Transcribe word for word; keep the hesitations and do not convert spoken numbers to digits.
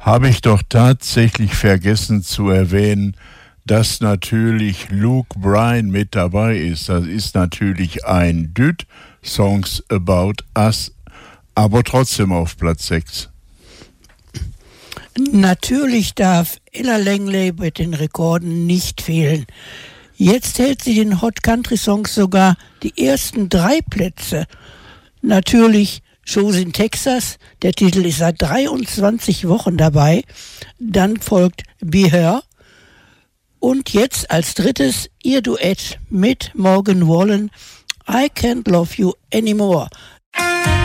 habe ich doch tatsächlich vergessen zu erwähnen, dass natürlich Luke Bryan mit dabei ist. Das ist natürlich ein Dude, Songs About Us, aber trotzdem auf Platz sechs. Natürlich darf Ella Langley bei den Rekorden nicht fehlen. Jetzt hält sie den Hot Country Songs sogar die ersten drei Plätze. Natürlich Shows in Texas, der Titel ist seit dreiundzwanzig Wochen dabei. Dann folgt Be Her. Und jetzt als drittes ihr Duett mit Morgan Wallen, I Can't Love You Anymore.